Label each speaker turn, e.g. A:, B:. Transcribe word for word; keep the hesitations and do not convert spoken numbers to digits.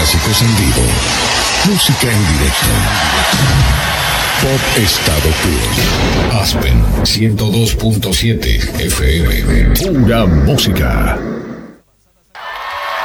A: clásicos en vivo. Música en directo. Pop Estado Puro. Aspen ciento dos punto siete F M. Pura música.